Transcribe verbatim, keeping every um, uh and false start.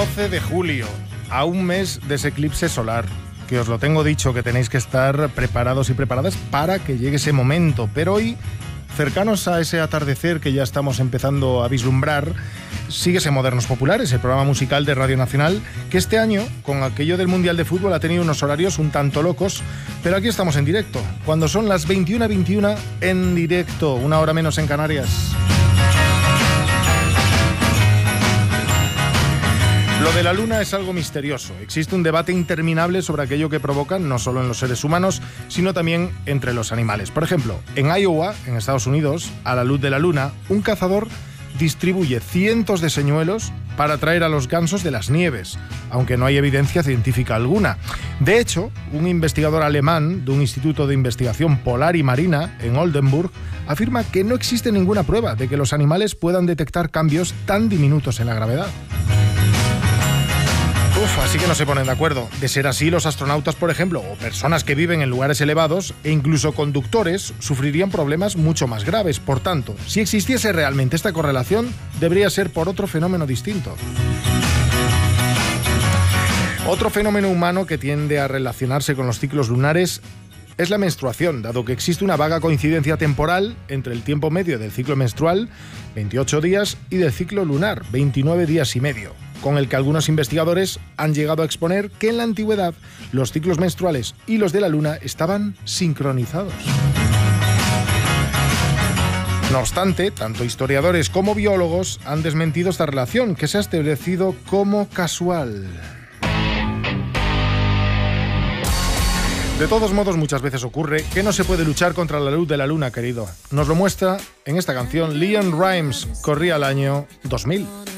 doce de julio, a un mes de ese eclipse solar, que os lo tengo dicho, que tenéis que estar preparados y preparadas para que llegue ese momento. Pero hoy, cercanos a ese atardecer que ya estamos empezando a vislumbrar, sigue ese Modernos Populares, el programa musical de Radio Nacional, que este año, con aquello del Mundial de Fútbol, ha tenido unos horarios un tanto locos, pero aquí estamos en directo, cuando son las veintiuna veintiuno en directo, una hora menos en Canarias. Lo de la luna es algo misterioso. Existe un debate interminable sobre aquello que provocan, no solo en los seres humanos, sino también entre los animales. Por ejemplo, en Iowa, en Estados Unidos, a la luz de la luna, un cazador distribuye cientos de señuelos para atraer a los gansos de las nieves, aunque no hay evidencia científica alguna. De hecho, un investigador alemán de un instituto de investigación polar y marina en Oldenburg afirma que no existe ninguna prueba de que los animales puedan detectar cambios tan diminutos en la gravedad. Uf, así que no se ponen de acuerdo. De ser así, los astronautas, por ejemplo, o personas que viven en lugares elevados, e incluso conductores, sufrirían problemas mucho más graves. Por tanto, si existiese realmente esta correlación, debería ser por otro fenómeno distinto. Otro fenómeno humano que tiende a relacionarse con los ciclos lunares es la menstruación, dado que existe una vaga coincidencia temporal entre el tiempo medio del ciclo menstrual, veintiocho días, y del ciclo lunar, veintinueve días y medio, con el que algunos investigadores han llegado a exponer que en la antigüedad los ciclos menstruales y los de la luna estaban sincronizados. No obstante, tanto historiadores como biólogos han desmentido esta relación, que se ha establecido como casual. De todos modos, muchas veces ocurre que no se puede luchar contra la luz de la luna, querido. Nos lo muestra en esta canción LeAnn Rimes, corría el año dos mil.